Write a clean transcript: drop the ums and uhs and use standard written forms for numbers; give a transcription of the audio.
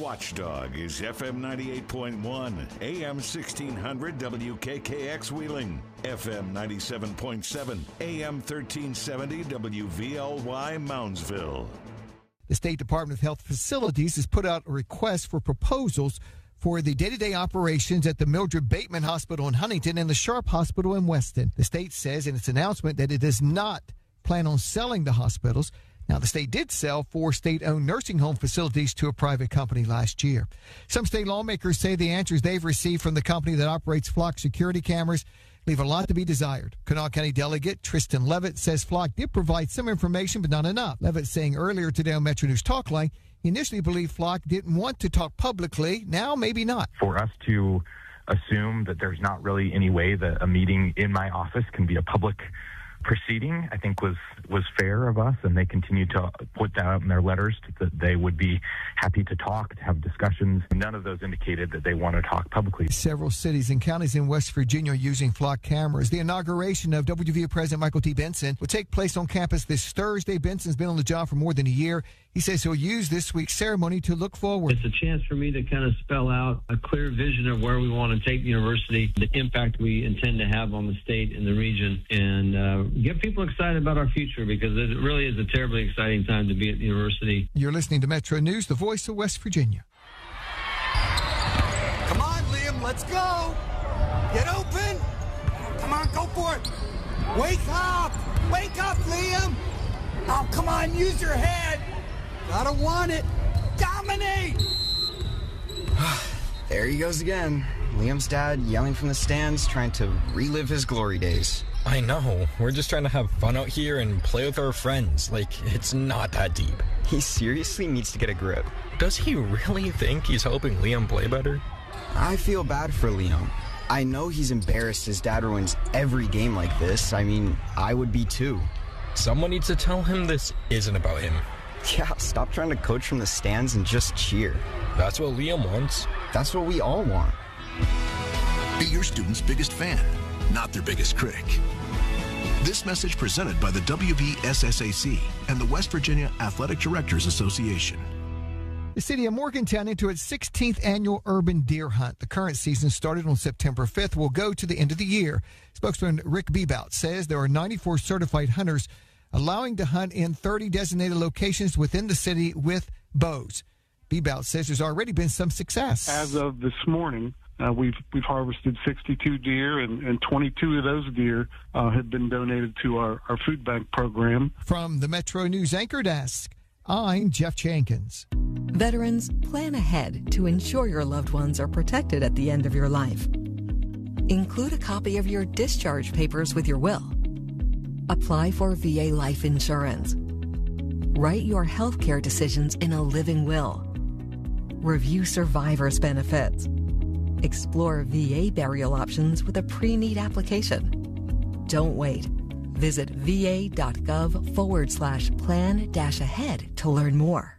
Watchdog is FM 98.1, AM 1600 WKKX Wheeling, FM 97.7, AM 1370 WVLY Moundsville. The State Department of Health Facilities has put out a request for proposals for the day-to-day operations at the Mildred Bateman Hospital in Huntington and the Sharp Hospital in Weston. The state says in its announcement that it does not plan on selling the hospitals. Now, the state did sell 4 state-owned nursing home facilities to a private company last year. Some state lawmakers say the answers they've received from the company that operates Flock security cameras leave a lot to be desired. Kanawha County Delegate Tristan Levitt says Flock did provide some information, but not enough. Levitt saying earlier today on Metro News Talkline, he initially believed Flock didn't want to talk publicly. Now, maybe not. For us to assume that there's not really any way that a meeting in my office can be a public proceeding, I think was fair of us, and they continue to put that out in their letters that they would be happy to talk, to have discussions. None of those indicated that they want to talk publicly. Several cities and counties in West Virginia are using Flock cameras. The inauguration of WVU President Michael T. Benson will take place on campus this Thursday. Benson's been on the job for more than a year. He says he'll use this week's ceremony to look forward. It's a chance for me to kind of spell out a clear vision of where we want to take the university, the impact we intend to have on the state and the region, and get people excited about our future, because it really is a terribly exciting time to be at the university. You're listening to Metro News, the voice of West Virginia. Come on, Liam, let's go. Get open. Come on, go for it. Wake up. Wake up, Liam. Oh, come on, use your head. Gotta want it. Dominate. There he goes again. Liam's dad yelling from the stands, trying to relive his glory days. I know. We're just trying to have fun out here and play with our friends. Like, it's not that deep. He seriously needs to get a grip. Does he really think he's helping Liam play better? I feel bad for Liam. I know he's embarrassed his dad ruins every game like this. I mean, I would be too. Someone needs to tell him this isn't about him. Yeah, stop trying to coach from the stands and just cheer. That's what Liam wants. That's what we all want. Be your student's biggest fan, not their biggest critic. This message presented by the WVSSAC and the West Virginia Athletic Directors Association. The city of Morgantown into its 16th annual urban deer hunt. The current season started on September 5th, will go to the end of the year. Spokesman Rick Bebout says there are 94 certified hunters allowing to hunt in 30 designated locations within the city with bows. Bebout says there's already been some success. As of this morning, we've harvested 62 deer, and 22 of those deer have been donated to our food bank program. From the Metro News Anchor Desk, I'm Jeff Jenkins. Veterans, plan ahead to ensure your loved ones are protected at the end of your life. Include a copy of your discharge papers with your will. Apply for VA life insurance. Write your health care decisions in a living will. Review survivor's benefits. Explore VA burial options with a pre-need application. Don't wait. Visit va.gov/plan-ahead to learn more.